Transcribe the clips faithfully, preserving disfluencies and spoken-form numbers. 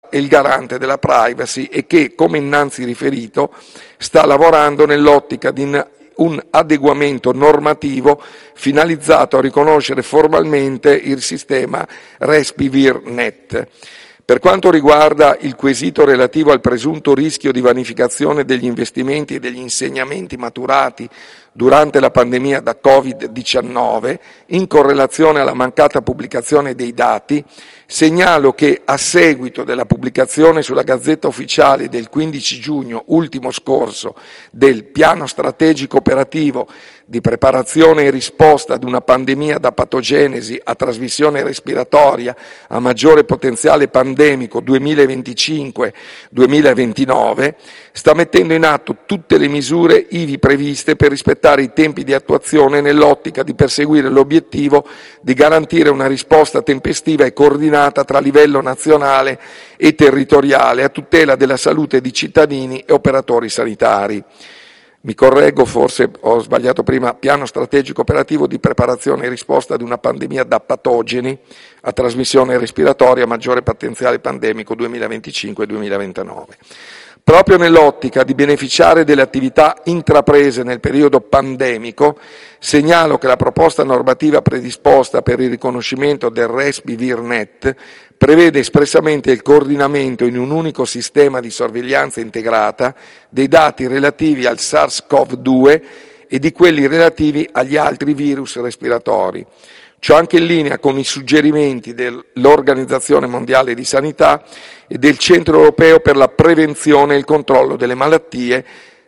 è il garante della privacy e che, come innanzi riferito, sta lavorando nell'ottica di un adeguamento normativo finalizzato a riconoscere formalmente il sistema RESPI-VIR-Net. Per quanto riguarda il quesito relativo al presunto rischio di vanificazione degli investimenti e degli insegnamenti maturati durante la pandemia da Covid diciannove, in correlazione alla mancata pubblicazione dei dati, segnalo che a seguito della pubblicazione sulla Gazzetta Ufficiale del quindici giugno ultimo scorso del Piano strategico operativo di preparazione e risposta ad una pandemia da patogenesi a trasmissione respiratoria a maggiore potenziale pandemico duemilaventicinque duemilaventinove, sta mettendo in atto tutte le misure ivi previste per rispettare i tempi di attuazione nell'ottica di perseguire l'obiettivo di garantire una risposta tempestiva e coordinata tra livello nazionale e territoriale a tutela della salute di cittadini e operatori sanitari. Mi correggo, forse ho sbagliato prima, piano strategico operativo di preparazione e risposta ad una pandemia da patogeni a trasmissione respiratoria a maggiore potenziale pandemico duemilaventicinque duemilaventinove. Proprio nell'ottica di beneficiare delle attività intraprese nel periodo pandemico, segnalo che la proposta normativa predisposta per il riconoscimento del RESPI-VIR-Net prevede espressamente il coordinamento in un unico sistema di sorveglianza integrata dei dati relativi al SARS-CoV due e di quelli relativi agli altri virus respiratori. Ciò anche in linea con i suggerimenti dell'Organizzazione Mondiale di Sanità e del Centro Europeo per la Prevenzione e il Controllo delle Malattie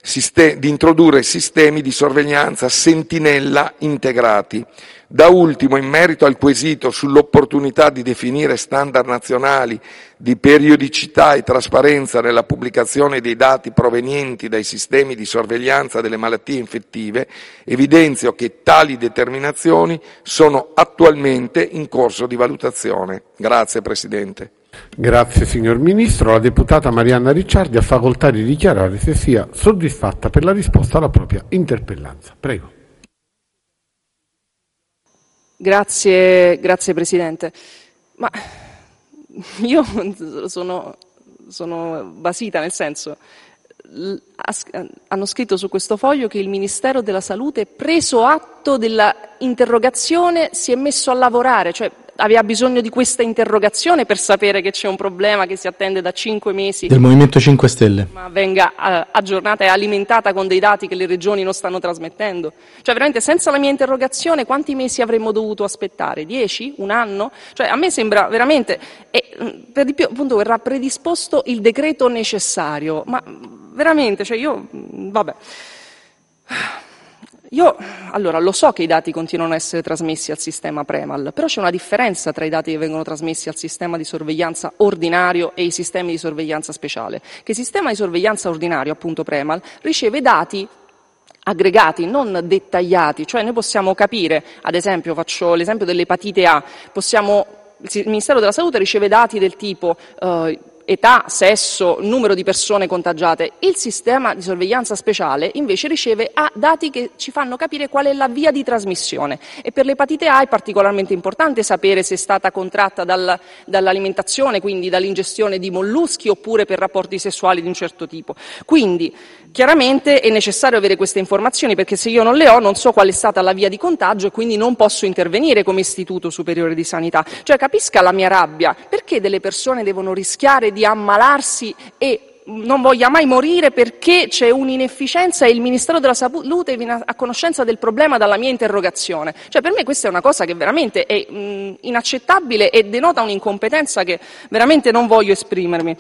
di introdurre sistemi di sorveglianza sentinella integrati. Da ultimo, in merito al quesito sull'opportunità di definire standard nazionali di periodicità e trasparenza nella pubblicazione dei dati provenienti dai sistemi di sorveglianza delle malattie infettive, evidenzio che tali determinazioni sono attualmente in corso di valutazione. Grazie Presidente. Grazie signor Ministro. La deputata Marianna Ricciardi ha facoltà di dichiarare se sia soddisfatta per la risposta alla propria interpellanza. Prego. Grazie, grazie Presidente. Ma io sono, sono basita, nel senso, hanno scritto su questo foglio che il Ministero della Salute, preso atto della interrogazione, si è messo a lavorare, cioè aveva bisogno di questa interrogazione per sapere che c'è un problema che si attende da cinque mesi. Del Movimento cinque Stelle. Ma venga uh, aggiornata e alimentata con dei dati che le regioni non stanno trasmettendo. Cioè veramente senza la mia interrogazione quanti mesi avremmo dovuto aspettare? Dieci? Un anno? Cioè a me sembra veramente, e per di più appunto verrà predisposto il decreto necessario, ma veramente, cioè io, vabbè. Io, allora, lo so che i dati continuano a essere trasmessi al sistema Premal, però c'è una differenza tra i dati che vengono trasmessi al sistema di sorveglianza ordinario e i sistemi di sorveglianza speciale. Che il sistema di sorveglianza ordinario, appunto Premal, riceve dati aggregati, non dettagliati, cioè noi possiamo capire, ad esempio, faccio l'esempio dell'epatite A, possiamo, il Ministero della Salute riceve dati del tipo eh, età, sesso, numero di persone contagiate. Il sistema di sorveglianza speciale invece riceve a dati che ci fanno capire qual è la via di trasmissione e per l'epatite A è particolarmente importante sapere se è stata contratta dal, dall'alimentazione, quindi dall'ingestione di molluschi oppure per rapporti sessuali di un certo tipo. Quindi chiaramente è necessario avere queste informazioni perché se io non le ho non so qual è stata la via di contagio e quindi non posso intervenire come Istituto Superiore di Sanità. Cioè capisca la mia rabbia, perché delle persone devono rischiare di di ammalarsi e non voglia mai morire perché c'è un'inefficienza e il Ministero della Salute viene a conoscenza del problema dalla mia interrogazione. Cioè per me questa è una cosa che veramente è mh, inaccettabile e denota un'incompetenza che veramente non voglio esprimermi.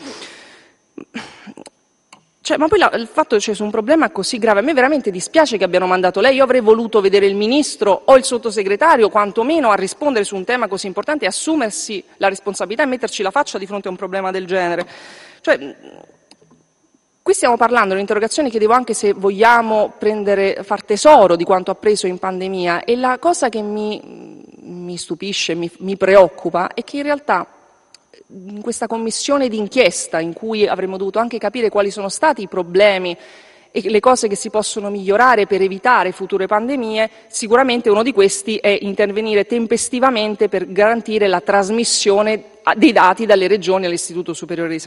Cioè, ma poi la, il fatto che c'è un problema così grave, a me veramente dispiace che abbiano mandato lei, io avrei voluto vedere il Ministro o il Sottosegretario quantomeno a rispondere su un tema così importante e assumersi la responsabilità e metterci la faccia di fronte a un problema del genere. Cioè, qui stiamo parlando, l'interrogazione chiedevo anche se vogliamo prendere, far tesoro di quanto appreso in pandemia e la cosa che mi, mi stupisce, mi, mi preoccupa è che in realtà in questa commissione d'inchiesta in cui avremmo dovuto anche capire quali sono stati i problemi e le cose che si possono migliorare per evitare future pandemie, sicuramente uno di questi è intervenire tempestivamente per garantire la trasmissione dei dati dalle regioni all'Istituto Superiore di Sanità.